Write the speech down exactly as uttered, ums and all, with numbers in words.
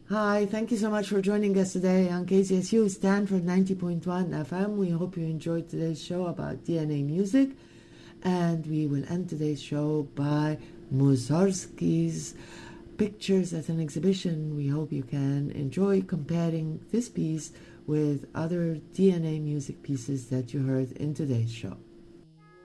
Hi, thank you so much for joining us today on K Z S U Stanford ninety point one F M. We hope you enjoyed today's show about D N A music. And we will end today's show by Mussorgsky's Pictures at an Exhibition. We hope you can enjoy comparing this piece with other D N A music pieces that you heard in today's show.